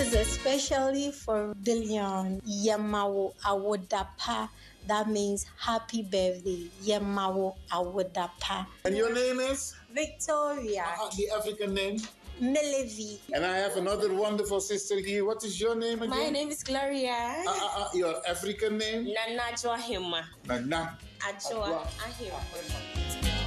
is especially for Dillion Yemawo Awodapa. That means happy birthday, Yemawo Awodapa. And your name is? Victoria. The African name? Melevi. And I have another wonderful sister here. What is your name again? My name is Gloria. Your African name? Nana Joahima. Nana Ajoa Ahima.